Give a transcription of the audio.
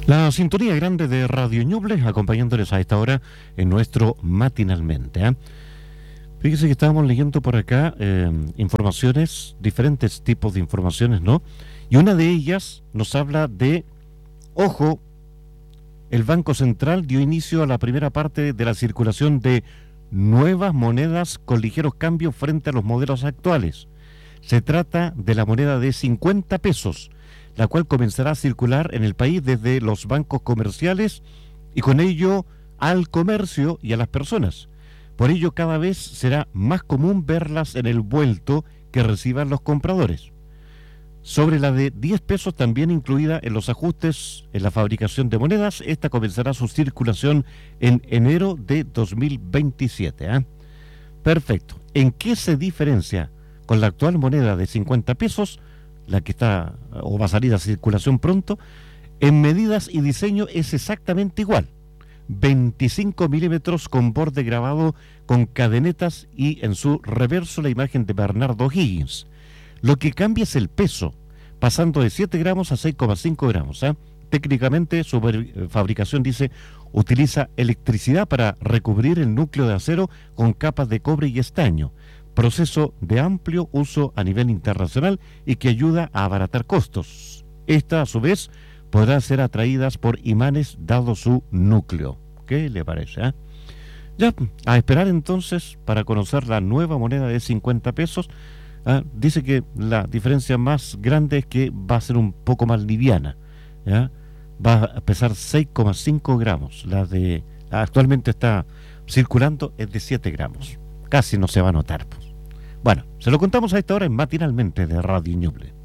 La sintonía grande de Radio Ñuble, acompañándoles a esta hora en nuestro matinalmente. Fíjese que estábamos leyendo por acá informaciones, diferentes tipos de informaciones, ¿no? Y una de ellas nos habla de, ojo, el Banco Central dio inicio a la primera parte de la circulación de nuevas monedas con ligeros cambios frente a los modelos actuales. Se trata de la moneda de 50 pesos, la cual comenzará a circular en el país desde los bancos comerciales y con ello al comercio y a las personas. Por ello cada vez será más común verlas en el vuelto que reciban los compradores. Sobre la de 10 pesos, también incluida en los ajustes en la fabricación de monedas, esta comenzará su circulación en enero de 2027. Perfecto. ¿En qué se diferencia con la actual moneda de 50 pesos? La que está o va a salir a circulación pronto, en medidas y diseño es exactamente igual. 25 milímetros con borde grabado con cadenetas y en su reverso la imagen de Bernardo Higgins. Lo que cambia es el peso, pasando de 7 gramos a 6,5 gramos. Técnicamente su fabricación, dice, utiliza electricidad para recubrir el núcleo de acero con capas de cobre y estaño, proceso de amplio uso a nivel internacional y que ayuda a abaratar costos. Esta, a su vez, podrá ser atraídas por imanes dado su núcleo. ¿Qué le parece? Ya, a esperar entonces para conocer la nueva moneda de 50 pesos. Dice que la diferencia más grande es que va a ser un poco más liviana. ¿Ya? Va a pesar 6,5 gramos. La de actualmente está circulando es de 7 gramos. Casi no se va a notar. Bueno, se lo contamos a esta hora en Matinalmente de Radio Ñuble.